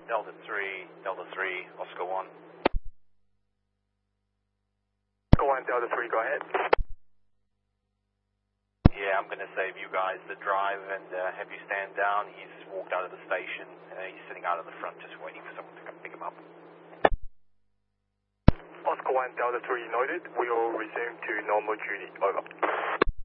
Delta 3, Oscar 1. Oscar 1, Delta 3, go ahead. Yeah, I'm going to save you guys the drive and have you stand down. He's walked out of the station. He's sitting out in the front just waiting for someone to come pick him up. Oscar 1, Delta 3 noted. We will resume to normal duty. Over.